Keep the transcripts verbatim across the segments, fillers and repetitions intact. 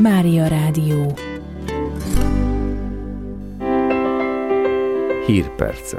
Mária Rádió. Hírpercek.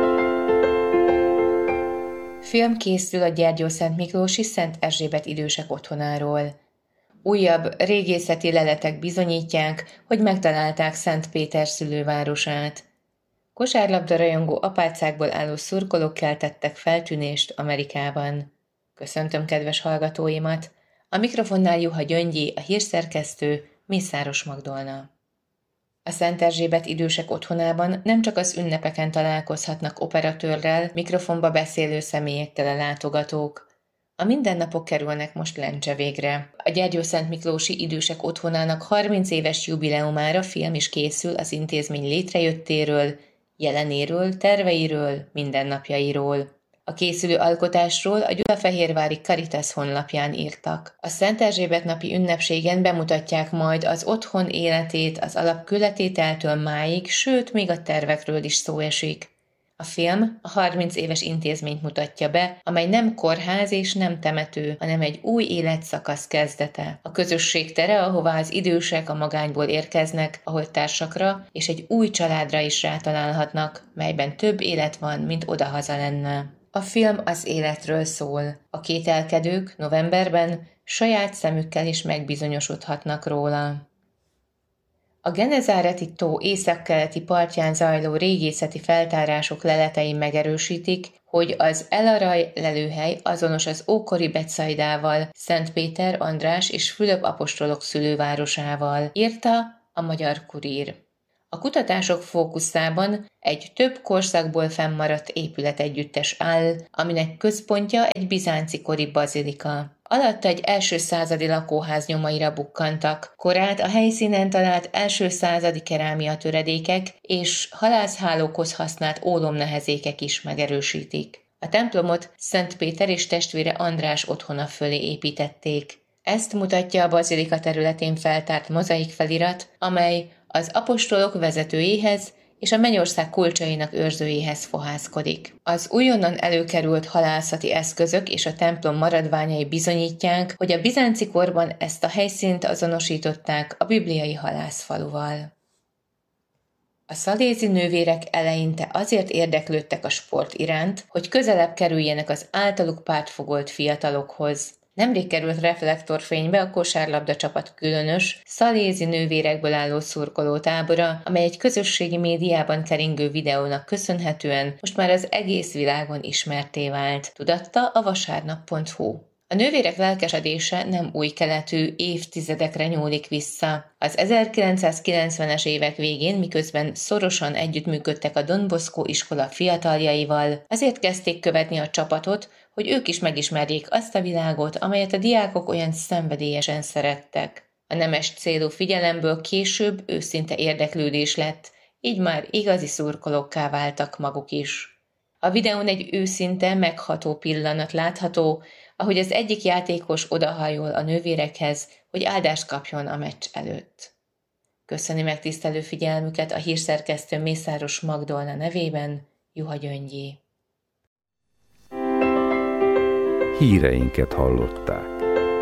Film készül a Gyergyószentmiklósi Szent Erzsébet idősek otthonáról. Újabb régészeti leletek bizonyítják, hogy megtalálták Szent Péter szülővárosát. Kosárlabda rajongó apácákból álló szurkolók keltettek feltűnést Amerikában. Köszöntöm kedves hallgatóimat! A mikrofonnál Juha Gyöngyi, a hírszerkesztő, Mészáros Magdolna. A Szent Erzsébet idősek otthonában nem csak az ünnepeken találkozhatnak operatőrrel, mikrofonba beszélő személyekkel a látogatók. A mindennapok kerülnek most lencse végre. A Gyergyószentmiklósi idősek otthonának harminc éves jubileumára film is készül az intézmény létrejöttéről, jelenéről, terveiről, mindennapjairól. A készülő alkotásról a Gyulafehérvári Caritas honlapján írtak. A Szent Erzsébet napi ünnepségen bemutatják majd az otthon életét az alapkőletételtől máig, sőt, még a tervekről is szó esik. A film a harminc éves intézményt mutatja be, amely nem kórház és nem temető, hanem egy új életszakasz kezdete. A közösség tere, ahová az idősek a magányból érkeznek, ahol társakra és egy új családra is rátalálhatnak, melyben több élet van, mint odahaza lenne. A film az életről szól. A kételkedők novemberben saját szemükkel is megbizonyosodhatnak róla. A Genezáreti tó északkeleti partján zajló régészeti feltárások leletei megerősítik, hogy az El Araj lelőhely azonos az ókori Betsaidával, Szent Péter, András és Fülöp apostolok szülővárosával, írta a Magyar Kurír. A kutatások fókuszában egy több korszakból fennmaradt épületegyüttes áll, aminek központja egy bizánci kori bazilika. Alatta egy első századi lakóház nyomaira bukkantak, korát a helyszínen talált első századi kerámia töredékek és halászhálókhoz használt ólomnehezékek is megerősítik. A templomot Szent Péter és testvére András otthona fölé építették. Ezt mutatja a bazilika területén feltárt mozaik felirat, amely az apostolok vezetőjéhez és a mennyország kulcsainak őrzőjéhez fohászkodik. Az újonnan előkerült halászati eszközök és a templom maradványai bizonyítják, hogy a bizánci korban ezt a helyszínt azonosították a bibliai halászfaluval. A szalézi nővérek eleinte azért érdeklődtek a sport iránt, hogy közelebb kerüljenek az általuk pártfogolt fiatalokhoz. Nemrég került reflektorfénybe a kosárlabda csapat különös, szalézi nővérekből álló szurkolótábora, amely egy közösségi médiában keringő videónak köszönhetően most már az egész világon ismertté vált, tudatta a vasárnap pont hu. A nővérek lelkesedése nem új keletű, évtizedekre nyúlik vissza. Az ezerkilencszázkilencvenes évek végén, miközben szorosan együttműködtek a Don Bosco iskola fiataljaival, azért kezdték követni a csapatot, hogy ők is megismerjék azt a világot, amelyet a diákok olyan szenvedélyesen szerettek. A nemes célú figyelemből később őszinte érdeklődés lett, így már igazi szurkolókká váltak maguk is. A videón egy őszinte, megható pillanat látható, ahogy az egyik játékos odahajol a nővérekhez, hogy áldást kapjon a meccs előtt. Köszöni megtisztelő figyelmüket a hírszerkesztő Mészáros Magdolna nevében, Juha Gyöngyi. Híreinket hallották.